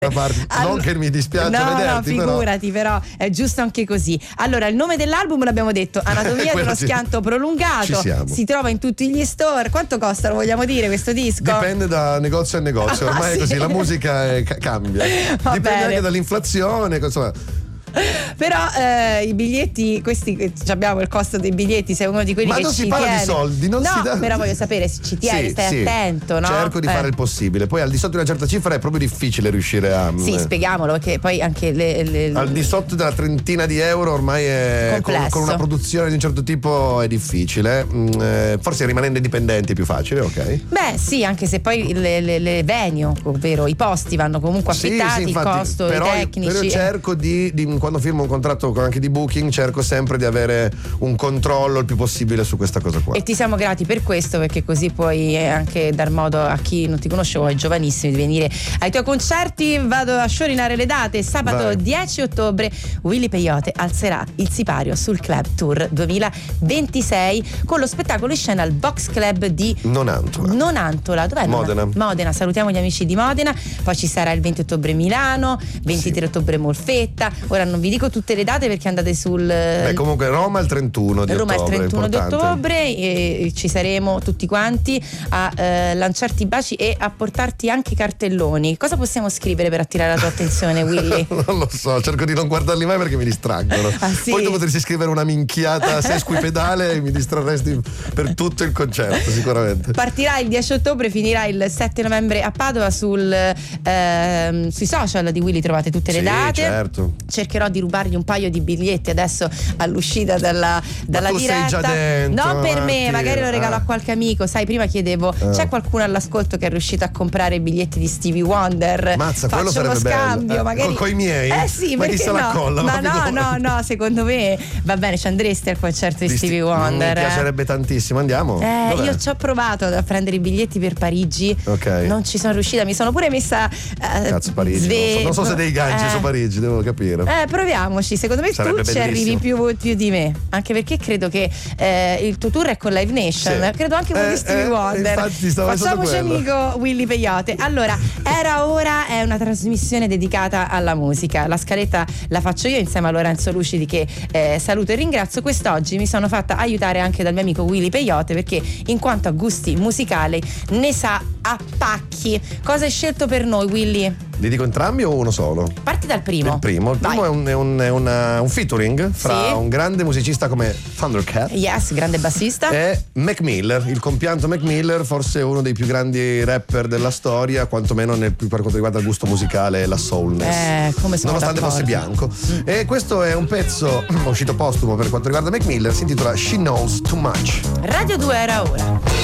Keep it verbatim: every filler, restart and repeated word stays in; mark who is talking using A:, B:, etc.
A: Parte.
B: Allora,
A: non che mi dispiace
B: no,
A: vederti,
B: no, figurati, però. però è giusto anche così. Allora, il nome dell'album l'abbiamo detto, Anatomia dello
A: sì.
B: schianto prolungato. Si trova in tutti gli store. Quanto costa, lo vogliamo dire, questo disco?
A: Dipende da negozio a negozio, ormai
B: ah,
A: è così,
B: sì.
A: la musica è, cambia.
B: Va
A: Dipende
B: bene.
A: anche dall'inflazione, insomma.
B: Però eh, i biglietti, questi abbiamo il costo dei biglietti, sei uno di quelli
A: ma
B: che
A: non
B: ci
A: si parla
B: tiene.
A: di soldi, non
B: no,
A: si dà...
B: però voglio sapere se ci tieni,
A: sì,
B: stai
A: sì.
B: attento, no?
A: Cerco di
B: eh.
A: fare il possibile. Poi al di sotto di una certa cifra è proprio difficile riuscire a.
B: Sì, spieghiamolo, perché poi anche le, le...
A: al di sotto della trentina di euro ormai è con, con una produzione di un certo tipo è difficile. Mm, forse rimanendo indipendenti è più facile, ok?
B: Beh, sì, anche se poi le, le, le venue, ovvero i posti vanno comunque affittati,
A: sì, sì, infatti,
B: il costo,
A: però,
B: i tecnici.
A: Però io cerco di, di quando firmo un contratto anche di booking, cerco sempre di avere un controllo il più possibile su questa cosa qua.
B: E ti siamo grati per questo, perché così puoi anche dar modo a chi non ti conosce o ai giovanissimi di venire ai tuoi concerti. Vado a sciorinare le date. Sabato
A: Vai.
B: dieci ottobre Willy Peyote alzerà il sipario sul Club Tour duemilaventisei con lo spettacolo in scena al Box Club di
A: Nonantola.
B: Nonantola, dov'è?
A: Modena.
B: Modena, salutiamo gli amici di Modena. Poi ci sarà il venti ottobre Milano, ventitré
A: sì.
B: ottobre Molfetta. Ora non vi dico tutte le date perché andate sul
A: Beh, comunque Roma il trentuno di
B: Roma
A: ottobre.
B: il trentuno di
A: importante.
B: ottobre e ci saremo tutti quanti a eh, lanciarti baci e a portarti anche cartelloni. Cosa possiamo scrivere per attirare la tua attenzione, Willy?
A: Non lo so, cerco di non guardarli mai perché mi distraggono.
B: Ah, sì?
A: Poi tu potresti scrivere una minchiata sesquipedale e mi distrarresti per tutto il concerto, sicuramente.
B: Partirà il dieci ottobre, finirà il sette novembre a Padova. Sul, ehm, sui social di Willy trovate tutte le
A: Sì,
B: date.
A: certo.
B: Cercherò di rubargli un paio di biglietti adesso all'uscita dalla, dalla
A: tu
B: diretta.
A: sei già dentro,
B: non per me,
A: Marti.
B: magari lo regalo
A: ah.
B: a qualche amico. Sai, prima chiedevo,
A: ah.
B: c'è qualcuno all'ascolto che è riuscito a comprare i biglietti di Stevie Wonder?
A: Mazza, quello
B: Faccio uno
A: sarebbe bello.
B: scambio,
A: Eh,
B: magari.
A: con- coi miei?
B: Eh sì,
A: Ma chi
B: perché
A: se la
B: no?
A: colla?
B: Ma no,
A: Proprio-
B: no, no, secondo me va bene, ci andresti al concerto di,
A: Di
B: Stevie
A: Sti-
B: Wonder.
A: Mi
B: eh?
A: piacerebbe tantissimo, andiamo?
B: Eh,
A: Dov'è?
B: io ci ho provato a prendere i biglietti per Parigi,
A: Ok.
B: non ci sono riuscita, mi sono pure messa eh,
A: Cazzo, Parigi.
B: sve-
A: Non so, non so se dei ganci
B: eh.
A: su Parigi, devo capire.
B: Eh, proviamoci, secondo me
A: Sarebbe
B: tu ci
A: bellissimo.
B: arrivi più, più di me, anche perché credo che eh, il tuo tour è con Live Nation,
A: Sì.
B: credo anche con
A: Eh,
B: di Stevie
A: eh,
B: Wonder.
A: infatti stavo pensando
B: Facciamoci
A: quello.
B: amico Willy Peyote. Allora, Era Ora è una trasmissione dedicata alla musica. La scaletta la faccio io insieme a Lorenzo Lucidi, che eh, saluto e ringrazio. Quest'oggi mi sono fatta aiutare anche dal mio amico Willy Peyote, perché in quanto a gusti musicali ne sa a pacchi. Cosa hai scelto per noi, Willy?
A: Li dico entrambi o uno solo?
B: Parti dal primo.
A: Il primo, il primo
B: Vai.
A: è, un, è, un, è una, un featuring fra
B: Sì.
A: un grande musicista come Thundercat
B: Yes, grande bassista.
A: e Mac Miller, il compianto Mac Miller, forse uno dei più grandi rapper della storia, quantomeno nel, per quanto riguarda il gusto musicale e la soulness.
B: Eh, come sono
A: nonostante
B: d'accordo.
A: fosse bianco. E questo è un pezzo uscito postumo per quanto riguarda Mac Miller, si intitola She Knows Too Much.
B: Radio due Era Ora.